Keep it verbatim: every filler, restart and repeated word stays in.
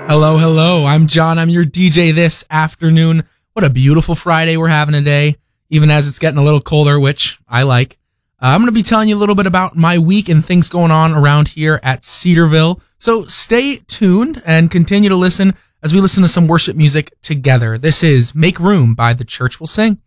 Hello, hello. I'm John. I'm your D J this afternoon. What a beautiful Friday we're having today, even as it's getting a little colder, which I like. Uh, I'm going to be telling you a little bit about my week and things going on around here at Cedarville. So stay tuned and continue to listen as we listen to some worship music together. This is Make Room by The Church Will Sing.